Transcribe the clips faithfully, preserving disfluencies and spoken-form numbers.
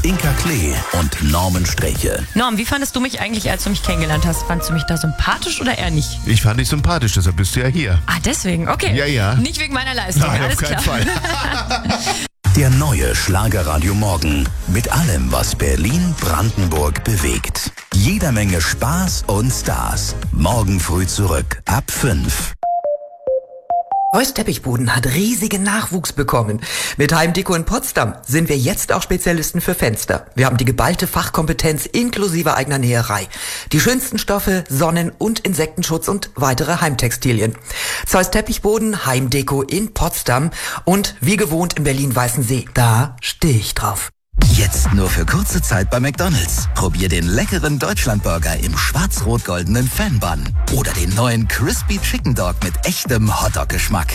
Inka Klee und Norman Streche. Norm, wie fandest du mich eigentlich, als du mich kennengelernt hast? Fandest du mich da sympathisch oder eher nicht? Ich fand dich sympathisch, deshalb bist du ja hier. Ah, deswegen, okay. Ja, ja. Nicht wegen meiner Leistung, Nein, alles auf keinen klar. Fall. Der neue Schlagerradio Morgen. Mit allem, was Berlin, Brandenburg bewegt. Jeder Menge Spaß und Stars. Morgen früh zurück, ab fünf. Heuss Teppichboden hat riesigen Nachwuchs bekommen. Mit Heimdeko in Potsdam sind wir jetzt auch Spezialisten für Fenster. Wir haben die geballte Fachkompetenz inklusive eigener Näherei. Die schönsten Stoffe, Sonnen- und Insektenschutz und weitere Heimtextilien. Zeus Teppichboden, Heimdeko in Potsdam und wie gewohnt in Berlin-Weißensee. Da stehe ich drauf. Jetzt nur für kurze Zeit bei McDonald's. Probier den leckeren Deutschlandburger im schwarz-rot-goldenen Fan-Bun. Oder den neuen Crispy Chicken Dog mit echtem Hotdog-Geschmack.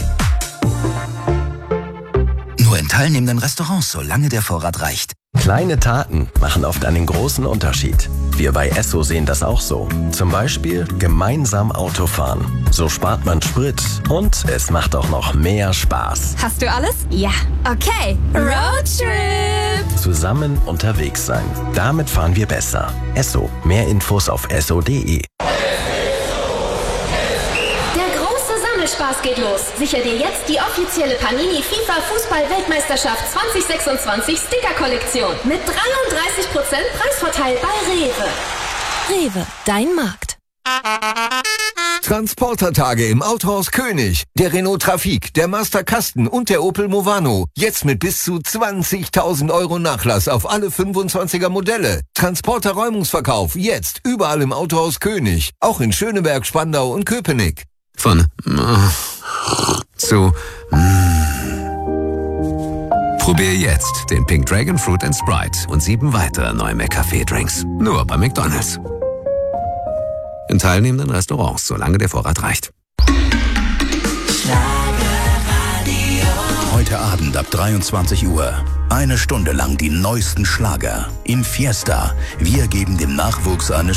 Nur in teilnehmenden Restaurants, solange der Vorrat reicht. Kleine Taten machen oft einen großen Unterschied. Wir bei Esso sehen das auch so. Zum Beispiel gemeinsam Auto fahren. So spart man Sprit und es macht auch noch mehr Spaß. Hast du alles? Ja. Okay. Roadtrip! Zusammen unterwegs sein. Damit fahren wir besser. Esso. Mehr Infos auf esso punkt de. Spaß geht los. Sicher dir jetzt die offizielle Panini FIFA Fußball-Weltmeisterschaft zwanzig sechsundzwanzig Sticker-Kollektion mit dreiunddreißig Prozent Preisvorteil bei Rewe. Rewe, dein Markt. Transportertage im Autohaus König. Der Renault Trafic, der Master Kasten und der Opel Movano. Jetzt mit bis zu zwanzigtausend Euro Nachlass auf alle fünfundzwanziger Modelle. Transporter-Räumungsverkauf jetzt überall im Autohaus König. Auch in Schöneberg, Spandau und Köpenick. Von äh, zu mm. Probier jetzt den Pink Dragon Fruit and Sprite und sieben weitere neue McCafé-Drinks. Nur bei McDonald's. In teilnehmenden Restaurants, solange der Vorrat reicht. Heute Abend ab dreiundzwanzig Uhr. Eine Stunde lang die neuesten Schlager. In Fiesta. Wir geben dem Nachwuchs eine